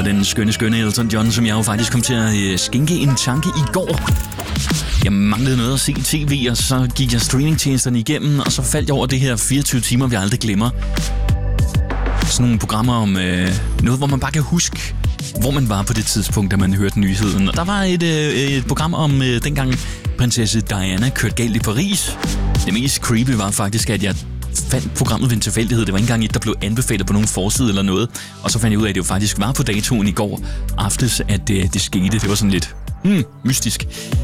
og den skønne Elton John, som jeg jo faktisk kom til at skænke en tanke i går. Jeg manglede noget at se tv, og så gik jeg streamingtjenesterne igennem, og så faldt jeg over det her 24 timer, vi aldrig glemmer. Sådan nogle programmer om noget, hvor man bare kan huske, hvor man var på det tidspunkt, da man hørte nyheden. Og der var et program om dengang prinsesse Diana kørte galt i Paris. Det mest creepy var faktisk, at jeg fandt programmet ved en tilfældighed. Det var ikke engang et, der blev anbefalet på nogen forside eller noget. Og så fandt jeg ud af, at det jo faktisk var på datoen i går aftes, at det skete. Det var sådan lidt mystisk.